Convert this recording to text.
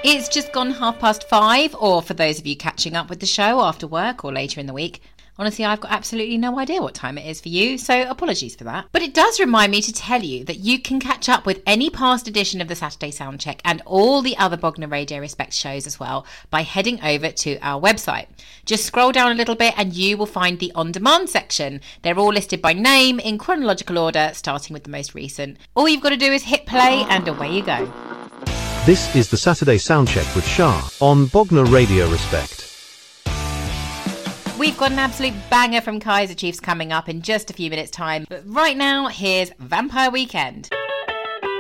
It's just gone 5:30, or for those of you catching up with the show after work or later in the week, honestly, I've got absolutely no idea what time it is for you, so apologies for that. But it does remind me to tell you that you can catch up with any past edition of the Saturday Soundcheck and all the other Bognor Radio Respect shows as well by heading over to our website. Just scroll down a little bit and you will find the on-demand section. They're all listed by name in chronological order, starting with the most recent. All you've got to do is hit play and away you go. This is the Saturday Soundcheck with Shah on Bognor Radio Respect. We've got an absolute banger from Kaiser Chiefs coming up in just a few minutes' time. But right now, here's Vampire Weekend.